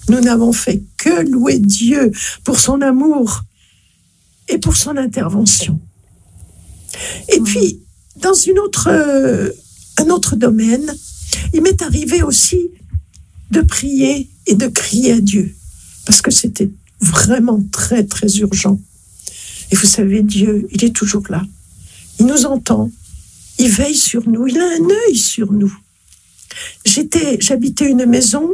nous n'avons fait que louer Dieu pour son amour et pour son intervention. Et puis, dans un autre domaine, il m'est arrivé aussi de prier et de crier à Dieu, parce que c'était vraiment très, très urgent. Et vous savez, Dieu, il est toujours là. Il nous entend, il veille sur nous, il a un œil sur nous. J'habitais une maison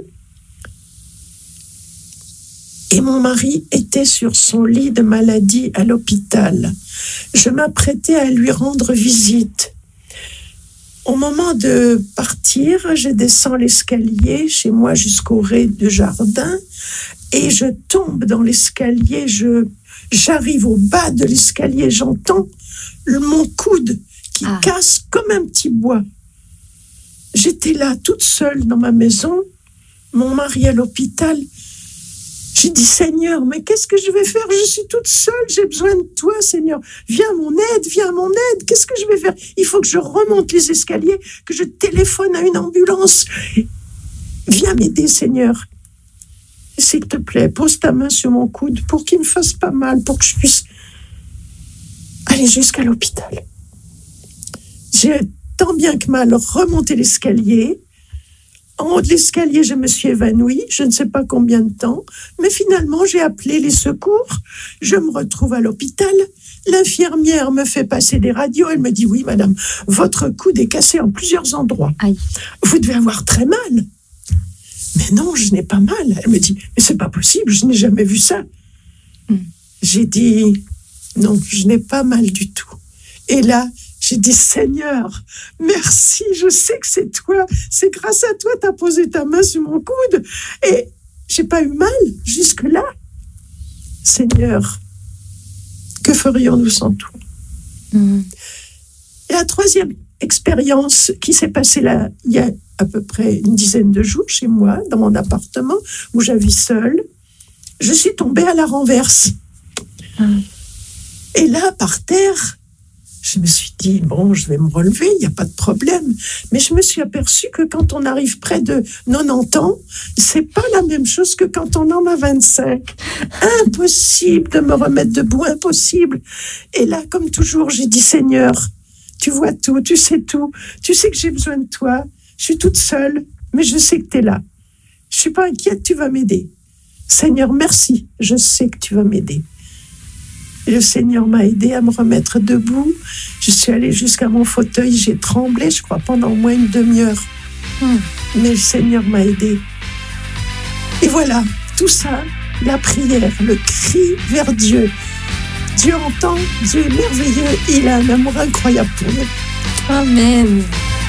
et mon mari était sur son lit de maladie à l'hôpital. Je m'apprêtais à lui rendre visite. Au moment de partir, je descends l'escalier chez moi jusqu'au rez-de-jardin et je tombe dans l'escalier. J'arrive au bas de l'escalier, j'entends mon coude qui casse comme un petit bois. J'étais là toute seule dans ma maison, mon mari à l'hôpital. J'ai dit, Seigneur, mais qu'est-ce que je vais faire? Je suis toute seule, j'ai besoin de toi, Seigneur. Viens à mon aide, qu'est-ce que je vais faire? Il faut que je remonte les escaliers, que je téléphone à une ambulance. Viens m'aider, Seigneur. S'il te plaît, pose ta main sur mon coude pour qu'il ne me fasse pas mal, pour que je puisse aller jusqu'à l'hôpital. J'ai tant bien que mal remonté l'escalier. En haut de l'escalier, je me suis évanouie, je ne sais pas combien de temps, mais finalement, j'ai appelé les secours. Je me retrouve à l'hôpital. L'infirmière me fait passer des radios. Elle me dit, oui, madame, votre coude est cassé en plusieurs endroits. Aïe. Vous devez avoir très mal. Mais non, je n'ai pas mal. Elle me dit, mais c'est pas possible, je n'ai jamais vu ça. J'ai dit, non, je n'ai pas mal du tout. Et là, j'ai dit, Seigneur, merci, je sais que c'est toi. C'est grâce à toi, tu as posé ta main sur mon coude. Et j'ai pas eu mal jusque-là. Seigneur, que ferions-nous sans toi? Et la troisième expérience qui s'est passée là, il y a à peu près une dizaine de jours chez moi, dans mon appartement, où j'habite seule, je suis tombée à la renverse. Et là, par terre, je me suis dit, bon, je vais me relever, il n'y a pas de problème. Mais je me suis aperçue que quand on arrive près de 90 ans, c'est pas la même chose que quand on en a 25. Impossible de me remettre debout, impossible. Et là, comme toujours, j'ai dit, Seigneur, tu vois tout, tu sais que j'ai besoin de toi. Je suis toute seule, mais je sais que tu es là. Je suis pas inquiète, tu vas m'aider. Seigneur, merci, je sais que tu vas m'aider. Et le Seigneur m'a aidé à me remettre debout. Je suis allée jusqu'à mon fauteuil, j'ai tremblé, je crois, pendant au moins une demi-heure. Mais le Seigneur m'a aidé. Et voilà, tout ça, la prière, le cri vers Dieu. Dieu entend, Dieu est merveilleux, il a un amour incroyable pour nous. Amen.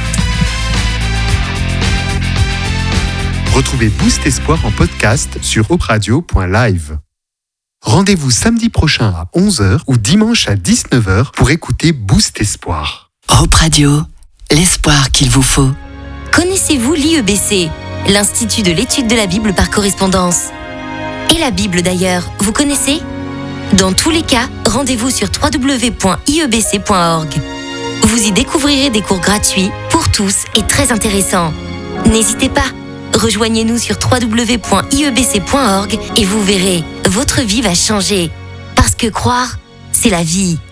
Retrouvez Boost Espoir en podcast sur hopradio.live. Rendez-vous samedi prochain à 11h ou dimanche à 19h pour écouter Boost Espoir. Hope Radio, l'espoir qu'il vous faut. Connaissez-vous l'IEBC, l'Institut de l'étude de la Bible par correspondance? Et la Bible d'ailleurs, vous connaissez? Dans tous les cas, rendez-vous sur www.iebc.org. Vous y découvrirez des cours gratuits pour tous et très intéressants. N'hésitez pas, rejoignez-nous sur www.iebc.org et vous verrez, votre vie va changer. Parce que croire, c'est la vie.